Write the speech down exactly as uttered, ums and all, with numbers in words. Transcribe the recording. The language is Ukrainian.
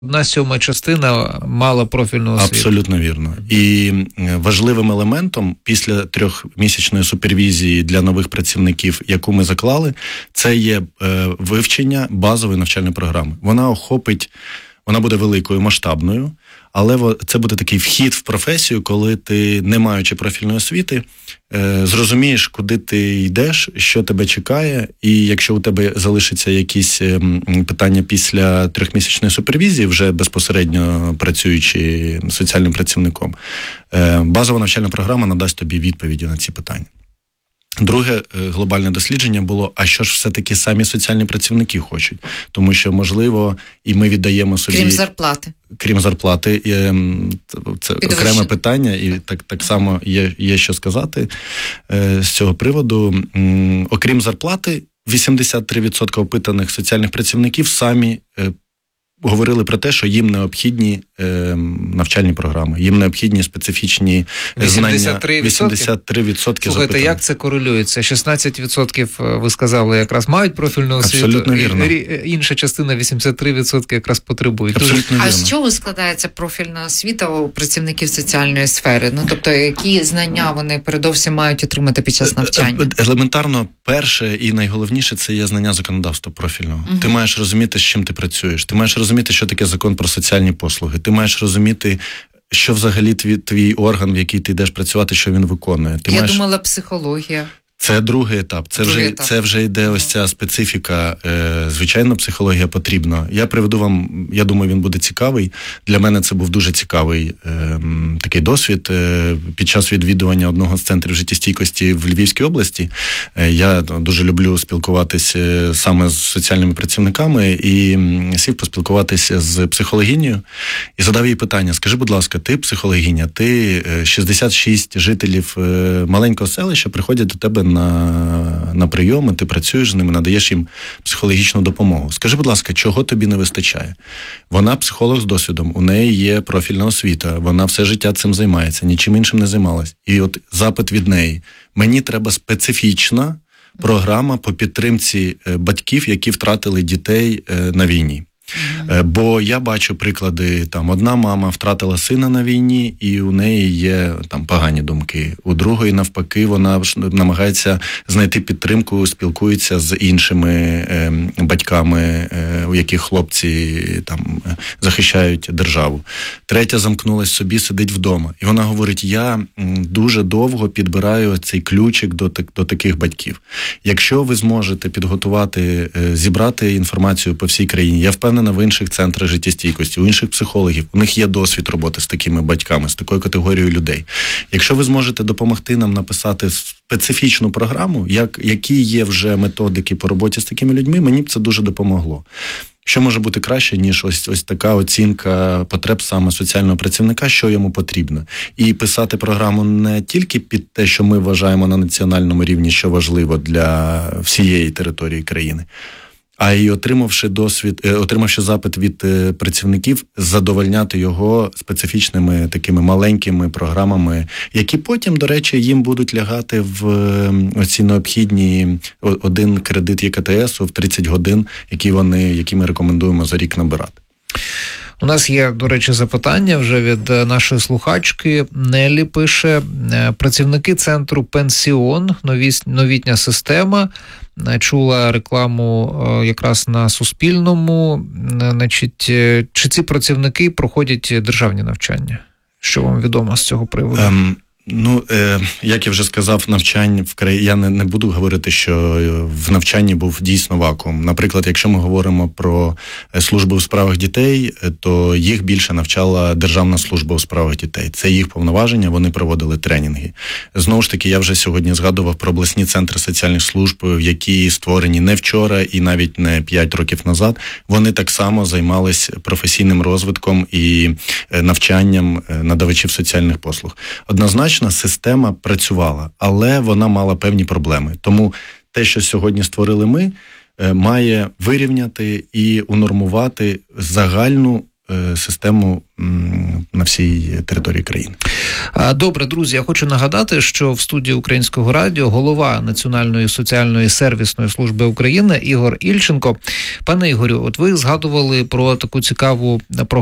Одна сьома частина мала профільну освіту. Абсолютно вірно. І важливим елементом після трьохмісячної супервізії для нових працівників, яку ми заклали, це є вивчення базової навчальної програми. Вона охопить, вона буде великою, масштабною, але це буде такий вхід в професію, коли ти, не маючи профільної освіти, зрозумієш, куди ти йдеш, що тебе чекає, і якщо у тебе залишаться якісь питання після трьохмісячної супервізії, вже безпосередньо працюючи соціальним працівником, базова навчальна програма надасть тобі відповіді на ці питання. Друге глобальне дослідження було, а що ж все-таки самі соціальні працівники хочуть? Тому що, можливо, і ми віддаємо собі... Крім зарплати. Крім зарплати, це окреме питання, і так, так само є, є що сказати з цього приводу. Окрім зарплати, вісімдесят три відсотки опитаних соціальних працівників самі говорили про те, що їм необхідні е, навчальні програми, їм необхідні специфічні вісімдесят три знання. вісімдесят три відсотки Слухайте, запитаних. Як це корелюється? шістнадцять відсотків, ви сказали, якраз мають профільну освіту. Абсолютно вірно. Інша частина, вісімдесят три відсотки, якраз потребують. Абсолютно а вірно. з чого складається профільна освіта у працівників соціальної сфери? Ну, тобто, які знання вони передовсім мають отримати під час навчання? Елементарно, перше і найголовніше – це є знання законодавства профільного. Угу. Ти маєш розуміти, з чим ти працюєш. Ти маєш розуміти, що таке закон про соціальні послуги. Ти маєш розуміти, що взагалі твій, твій орган, в який ти йдеш працювати, що він виконує. Ти Я маєш... думала, психологія. Це другий етап. Це вже, етап. це вже йде ось ця специфіка. Е, звичайно, психологія потрібна. Я приведу вам, я думаю, він буде цікавий. Для мене це був дуже цікавий е, такий досвід. Е, під час відвідування одного з центрів життєстійкості в Львівській області е, я дуже люблю спілкуватися саме з соціальними працівниками і сів поспілкуватися з психологинею і задав їй питання. Скажи, будь ласка, ти психологиня, ти шістдесят шість жителів маленького селища приходять до тебе на, на прийоми, ти працюєш з ними, надаєш їм психологічну допомогу. Скажи, будь ласка, чого тобі не вистачає? Вона психолог з досвідом, у неї є профільна освіта, вона все життя цим займається, нічим іншим не займалась. І от запит від неї. Мені треба специфічна програма по підтримці батьків, які втратили дітей на війні. Mm-hmm. Бо я бачу приклади, там одна мама втратила сина на війні, і у неї є там погані думки. У другої, навпаки, вона намагається знайти підтримку, спілкується з іншими е, батьками, е, у яких хлопці там захищають державу. Третя замкнулась собі, сидить вдома. І вона говорить, я дуже довго підбираю цей ключик до, до таких батьків. Якщо ви зможете підготувати, зібрати інформацію по всій країні, я впевнений, в інших центрах життєстійкості, у інших психологів, у них є досвід роботи з такими батьками, з такою категорією людей. Якщо ви зможете допомогти нам написати специфічну програму, як, які є вже методики по роботі з такими людьми, мені б це дуже допомогло. Що може бути краще, ніж ось, ось така оцінка потреб саме соціального працівника, що йому потрібно. І писати програму не тільки під те, що ми вважаємо на національному рівні, що важливо для всієї території країни, а й отримавши досвід, отримавши запит від працівників, задовольняти його специфічними такими маленькими програмами, які потім, до речі, їм будуть лягати в оці необхідні один кредит Є Ка Те Есу в тридцять годин, які вони, які ми рекомендуємо за рік набирати. У нас є, до речі, запитання вже від нашої слухачки. Нелі пише, працівники центру «Пенсіон», новітня система, чула рекламу якраз на Суспільному. Значить, чи ці працівники проходять державні навчання? Що вам відомо з цього приводу? Um... Ну, е, як я вже сказав, навчання в країні, я не, не буду говорити, що в навчанні був дійсно вакуум. Наприклад, якщо ми говоримо про службу у справах дітей, то їх більше навчала Державна служба у справах дітей. Це їх повноваження, вони проводили тренінги. Знову ж таки, я вже сьогодні згадував про обласні центри соціальних служб, які створені не вчора і навіть не п'ять років назад. Вони так само займались професійним розвитком і навчанням надавачів соціальних послуг. Однозначно, система працювала, але вона мала певні проблеми. Тому те, що сьогодні створили ми, має вирівняти і унормувати загальну е, систему м, на всій території країни. Добре, друзі, я хочу нагадати, що в студії Українського радіо голова Національної соціальної сервісної служби України Ігор Ільченко. Пане Ігорю, от ви згадували про таку цікаву програму